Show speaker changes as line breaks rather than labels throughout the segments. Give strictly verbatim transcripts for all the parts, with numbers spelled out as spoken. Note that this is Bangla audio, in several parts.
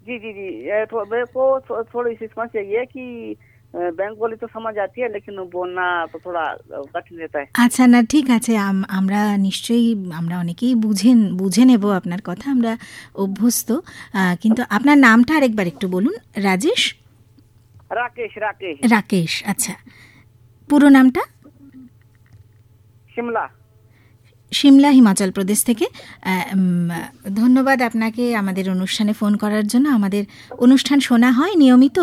जी जी जी, ये तो मेरे को थो, थोड़ी सी समस्या ये है कि अ, बंगाली तो समझ आती है लेकिन बोलना तो थोड़ा अ, कठिन रहता है।
আচ্ছা, না ঠিক আছে। আম আমরা নিশ্চয়ই আমরা অনেকেই বুঝেন বুঝে নেব আপনার কথা। আমরা অভ্যস্ত। আ কিন্তু আপনার নামটা আরেকবার একটু বলুন। রাজেশ?
राकेश राकेश
রাকেশ, আচ্ছা। পুরো নামটা?
शिमला।
সিমলা, হিমাচল প্রদেশ থেকে। আ উম ধন্যবাদ আপনাকে আমাদের অনুষ্ঠানে ফোন করার জন্য। আমাদের অনুষ্ঠান শোনা হয় নিয়মিত?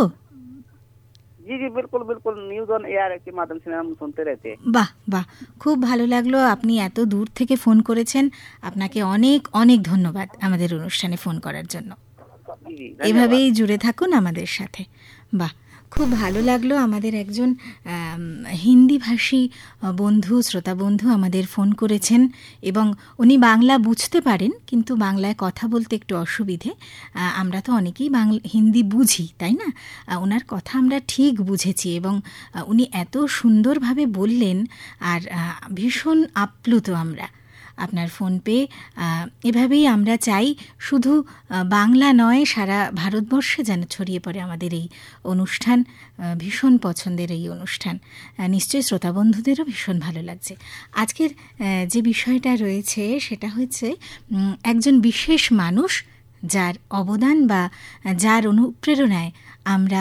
जी जी बिल्कुल बिल्कुल, न्यूज ऑन एयर के माध्यम से हम सुनते रहते हैं।
বাহ! বাহ! খুব ভালো লাগলো আপনি এত দূর থেকে ফোন করেছেন। আপনাকে অনেক, অনেক ধন্যবাদ আমাদের অনুষ্ঠানে ফোন করার জন্য।
जी जी धन्यवाद।
এভাবেই জুড়ে থাকুন আমাদের সাথে। বাহ! খুব ভালো লাগলো। আমাদের একজন আম হিন্দিভাষী আ বন্ধু, শ্রোতা বন্ধু আমাদের ফোন করেছেন এবং উনি বাংলা বুঝতে পারেন, কিন্তু বাংলায় কথা বলতে একটু অসুবিধে। আ আমরা তো অনেকেই বাংল হিন্দি বুঝি, তাই না? আ উনার কথা আমরা ঠিক বুঝেছি এবং আ উনি এত সুন্দরভাবে বললেন আর আ ভীষণ আপ্লুত আমরা আপনার ফোন পেয়ে। আ এভাবেই আমরা চাই শুধু আ বাংলা নয়, সারা ভারতবর্ষে যেন ছড়িয়ে পড়ে আমাদের এই অনুষ্ঠান। আ ভীষণ পছন্দের এই অনুষ্ঠান। আ নিশ্চয়ই শ্রোতা বন্ধুদেরও ভীষণ ভালো লাগছে। আজকের অ্যা যে বিষয়টা রয়েছে সেটা হচ্ছে উম একজন বিশেষ মানুষ যার অবদান বা যার অনুপ্রেরণায় আমরা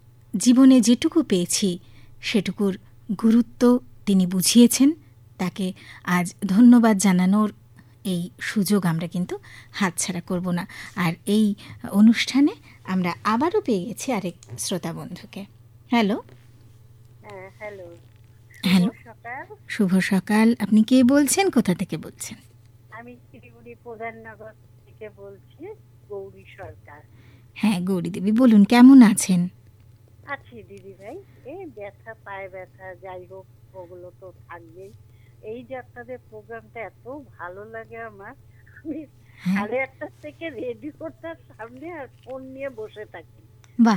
জীবনে যেটুকু পেয়েছি সেটুকুর গুরুত্ব তিনি বুঝিয়েছেন। তাকে আজ ধন্যবাদ জানানোর এই সুযোগ আমরা কিন্তু হাতছাড়া করব না। আর এই অনুষ্ঠানে আমরা আবারও পেয়ে গেছি আরেক শ্রোতা বন্ধুকে। হ্যালো।
হ্যাঁ, হ্যালো।
হ্যালো।
শুভ সকাল।
শুভ সকাল। আপনি কে বলছেন? কোথা থেকে বলছেন?
আমি শিলিগুড়ি প্রধাননগর থেকে বলছি, গৌরী সরকার।
হ্যাঁ, গৌরী দেবী বলুন, কেমন আছেন?
আছি দিদি ভাই। এই ব্যথা, পায়ে ব্যথা, যাই হোক ওগুলো তো থাকবেই। এই যে আপনাদের প্রোগ্রামটা এত ভালো লাগে আমার, আমি সাড়ে আটটা থেকে রেডি করতাম সামনে আর ফোন নিয়ে বসে থাকি।
বাহ!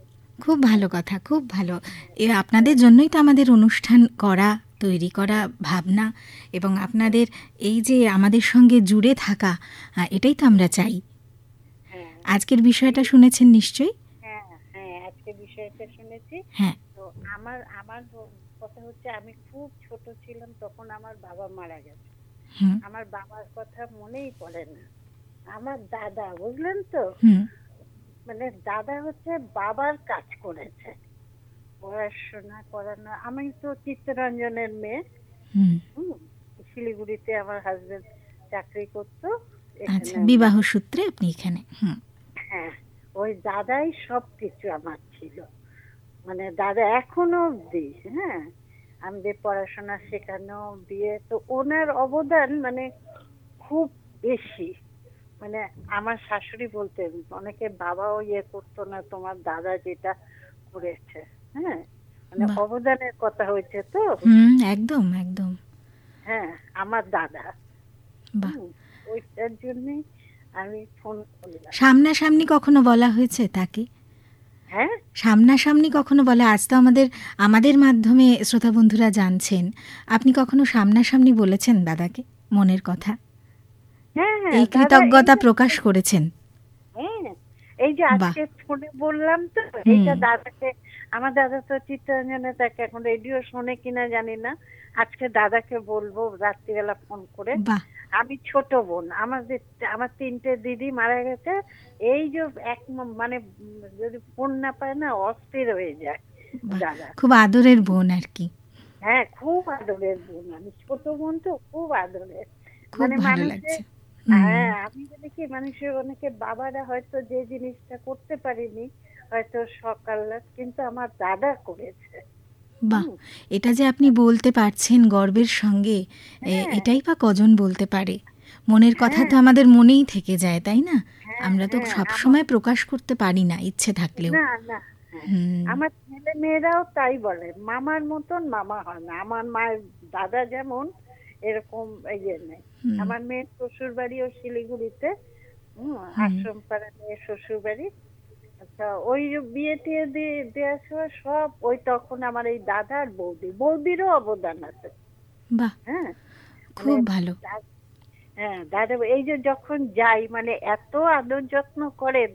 খুব ভালো কথা, খুব ভালো। এ আপনাদের জন্যই তো আমাদের অনুষ্ঠান করা, তৈরি করা, ভাবনা এবং আপনাদের এই যে আমাদের সঙ্গে জুড়ে থাকা, আ এটাই তো আমরা চাই।
হ্যাঁ
আজকের বিষয়টা শুনেছেন নিশ্চয়ই?
হ্যাঁ হ্যাঁ আজকে বিষয়টা শুনেছি।
হ্যাঁ।
তো আমার আমার কথা হচ্ছে, আমি খুব ছোট ছিলাম তখন আমার বাবা মারা গেছে।
হুম।
আমার বাবার কথা মনেই পড়ে না। আমার দাদা, বুঝলেন তো,
হুম।
মানে দাদা হচ্ছে বাবার কাজ করেছে, পড়াশোনা করানো। আমি তো চিত্তরঞ্জনের মেয়ে।
হুম।
হুম, শিলিগুড়িতে আমার হাজবেন্ড চাকরি করতো।
আচ্ছা,
এখানে
বিবাহ সূত্রে আপনি এখানে। হুম।
হ্যাঁ, ওই দাদাই সবকিছু আমার ছিল। মানে দাদা এখনো অব্দি, হ্যাঁ, আমাদের পড়াশোনা শেখানো, বিয়ে, তো ওনার অবদান মানে খুব বেশি। মানে আমার শাশুড়ি বলতেন, অনেকে বাবাও ইয়ে করতো না, তোমার দাদা যেটা করেছে, হ্যাঁ, মানে
বাহ!
অবদানের কথা হয়েছে তো।
হুম, একদম, একদম।
হ্যাঁ, আমার দাদা।
বাহ!
হুম, ওইটার জন্যই আমি ফোন করলাম।
সামনাসামনি কখনো বলা হয়েছে তাকে?
হ্যাঁ,
সামনাসামনি কখনো বলা, আজ তো আমাদের আমাদের মাধ্যমে শ্রোতা বন্ধুরা জানছেন। আপনি কখনো সামনাসামনি বলেছেন দাদাকে মনের কথা?
হ্যাঁ, হ্যাঁ,
এই
দাদা এই
কৃতজ্ঞতা
যে,
প্রকাশ করেছেন?
হ্যাঁ, এই যে
বাহ!
আজকে ফোনে বললাম তো,
হুম।
এইটা দাদাকে, আমার দাদা তো চিত্তরঞ্জনে থাকে, এখন রেডিও শোনে কিনা জানি না। আজকে দাদাকে বলবো রাত্রিবেলা ফোন করে।
বাহ!
আমি ছোট বোন, আমাদের আমার তিনটে দিদি মারা গেছে। এই যে এক ম- মানে উম যদি ফোন না পায় না অস্থির হয়ে যায়
বাহ!
দাদা।
খুব আদরের বোন আর কি।
হ্যাঁ, খুব আদরের বোন, আমি ছোট বোন তো, খুব আদরের।
খুব
মানে
ভালো
মানুষের,
লাগছে। হুম।
হ্যাঁ, আমি যদি কি, মানুষের অনেকে বাবারা হয়তো যে জিনিসটা করতে পারিনি, হয়তো সকাল রাত, কিন্তু আমার দাদা করেছে।
বাহ!
হুম,
এটা যে আপনি বলতে পারছেন গর্বের সঙ্গে, এ
হ্যাঁ
এটাই বা কজন বলতে পারে? মনের কথা
হ্যাঁ
তো আমাদের মনেই থেকে যায়, তাই না?
হ্যাঁ
আমরা তো
হ্যাঁ আমার,
সবসময় প্রকাশ করতে পারি না ইচ্ছে থাকলেও।
না না, হ্যাঁ,
হুম।
আমার ছেলে মেয়েরাও তাই বলে, মামার মতন মামা হয় না। আমার মায়ের দাদা যেমন, এরকম ইয়ে নেই।
হুম।
আমার মেয়ের শ্বশুর বাড়িও শিলিগুড়িতে। হুম,
হুম।
আশ্রম পাড়া মেয়ের শ্বশুর বাড়ি। আচ্ছা, ওই যে বিয়ে টিয়ে দিয়ে দেওয়ার সময় সব ওই তখন আমার এই দাদা আর বৌদি, বৌদিরও অবদান আছে।
বাহ!
হ্যাঁ, মানে
খুব ভালো।
দা- হ্যাঁ দাদা, এই যে যখন যাই মানে এত আদর যত্ন করে